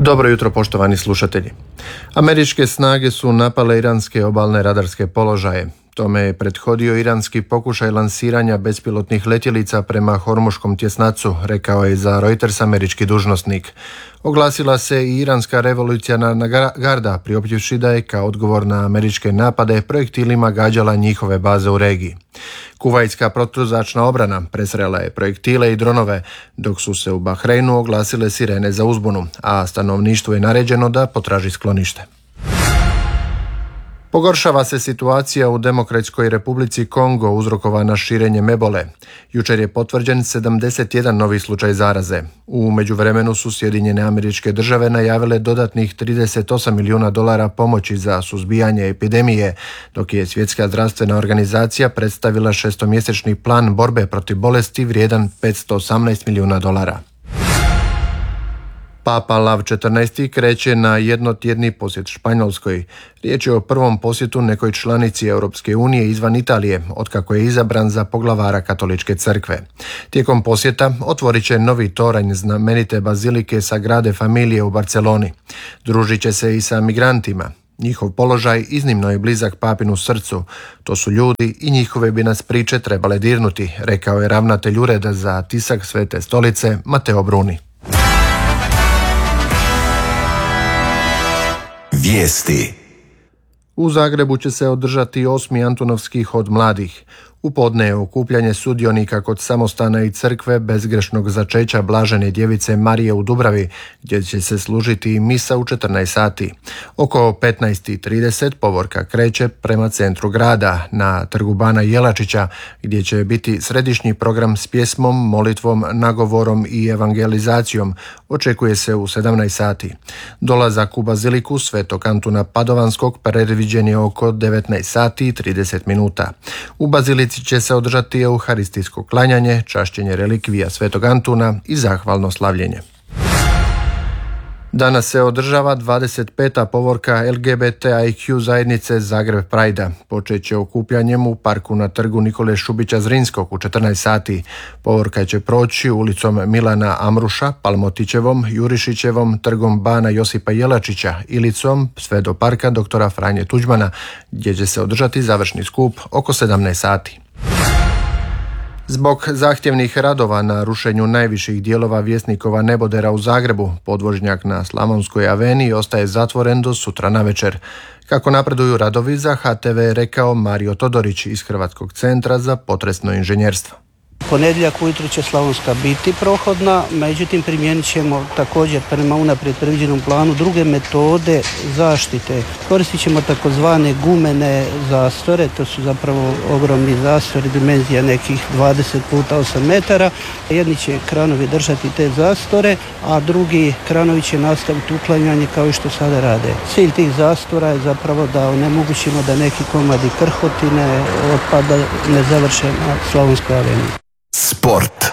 Dobro jutro, poštovani slušatelji. Američke snage su napale iranske obalne radarske položaje. Tome je prethodio iranski pokušaj lansiranja bespilotnih letjelica prema Hormuškom tjesnacu, rekao je za Reuters američki dužnosnik. Oglasila se i iranska revolucionarna garda, priopćivši da je kao odgovor na američke napade projektilima gađala njihove baze u regiji. Kuvajtska protuzračna obrana presrela je projektile i dronove, dok su se u Bahreinu oglasile sirene za uzbunu, a stanovništvu je naređeno da potraži sklonište. Pogoršava se situacija u Demokratskoj Republici Kongo uzrokovana širenjem ebole. Jučer je potvrđen 71 novi slučaj zaraze. U međuvremenu su Sjedinjene Američke Države najavile dodatnih $38 milijuna pomoći za suzbijanje epidemije, dok je Svjetska zdravstvena organizacija predstavila šestomjesečni plan borbe protiv bolesti vrijedan $518 milijuna. Papa Lav XIV kreće na jednotjedni posjet Španjolskoj. Riječ je o prvom posjetu nekoj članici Europske unije izvan Italije, otkako je izabran za poglavara Katoličke crkve. Tijekom posjeta otvorit će novi toranj znamenite bazilike Sagrade Familije u Barceloni. Družit će se i sa migrantima. Njihov položaj iznimno je blizak papinu srcu. To su ljudi i njihove bi nas priče trebale dirnuti, rekao je ravnatelj Ureda za tisak Svete stolice Mateo Bruni. Vijesti. U Zagrebu će se održati 8. Antunovski hod mladih. U podne je okupljanje sudionika kod samostana i crkve bezgrešnog začeća Blažene djevice Marije u Dubravi, gdje će se služiti i misa u 14 sati. Oko 15:30 povorka kreće prema centru grada, na trgu Bana Jelačića, gdje će biti središnji program s pjesmom, molitvom, nagovorom i evangelizacijom. Očekuje se u 17 sati. Dolazak u baziliku Svetog Antuna Padovanskog predviđen je oko 19:30. U bazilici će se održati euharistijsko klanjanje, čašćenje relikvija Svetog Antuna i zahvalno slavljenje. Danas se održava 25. povorka LGBTIQ zajednice Zagreb Prajda. Počet će okupljanjem u parku na trgu Nikole Šubića Zrinskog u 14 sati. Povorka će proći ulicom Milana Amruša, Palmotićevom, Jurišićevom, trgom Bana Josipa Jelačića, Ilicom, sve do parka doktora Franje Tuđmana, gdje će se održati završni skup oko 17 sati. Zbog zahtjevnih radova na rušenju najviših dijelova Vjesnikova nebodera u Zagrebu, podvožnjak na Slavonskoj aveniji ostaje zatvoren do sutra navečer. Kako napreduju radovi, za HTV je rekao Mario Todorić iz Hrvatskog centra za potresno inženjerstvo. Ponedjeljak ujutro će Slavonska biti prohodna, međutim primijenit ćemo također prema unaprijed predviđenom planu druge metode zaštite. Koristit ćemo takozvane gumene zastore, to su zapravo ogromni zastori, dimenzija nekih 20 puta 8 metara. Jedni će kranovi držati te zastore, a drugi kranovi će nastaviti uklanjanje kao što sada rade. Cilj tih zastora je zapravo da onemogućimo da neki komadi krhotine otpada ne završe na Slavonskoj aveniji. Sport.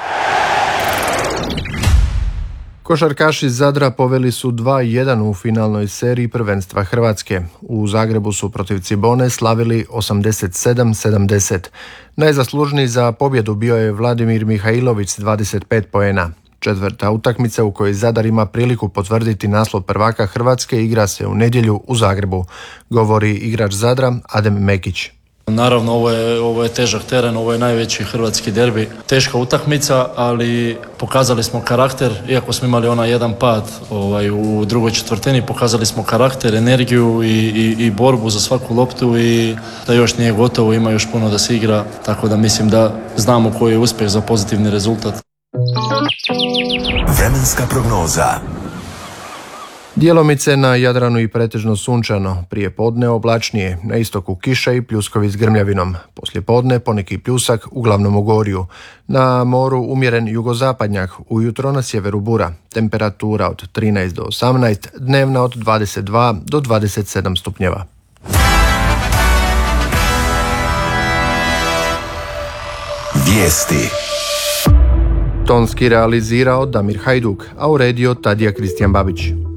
Košarkaši Zadra poveli su 2:1 u finalnoj seriji prvenstva Hrvatske. U Zagrebu su protiv Cibone slavili 87-70. Najzaslužniji za pobjedu bio je Vladimir Mihajlović s 25 poena. Četvrta utakmica u kojoj Zadar ima priliku potvrditi naslov prvaka Hrvatske igra se u nedjelju u Zagrebu, govori igrač Zadra Adem Mekić. Naravno, ovo je težak teren, ovo je najveći hrvatski derbi. Teška utakmica, ali pokazali smo karakter, iako smo imali onaj jedan pad u drugoj četvrtini, pokazali smo karakter, energiju i borbu za svaku loptu i da još nije gotovo, ima još puno da se igra, tako da mislim da znamo koji je uspjeh za pozitivni rezultat. Vremenska prognoza. Djelomice na Jadranu i pretežno sunčano, prije podne oblačnije, na istoku kiša i pljuskovi s grmljavinom, poslije podne poneki pljusak, uglavnom u gorju. Na moru umjeren jugozapadnjak, ujutro na sjeveru bura, temperatura od 13 do 18, dnevna od 22 do 27 stupnjeva. Vijesti. Tonski realizirao Damir Hajduk, a uredio Tadija Kristijan Babić.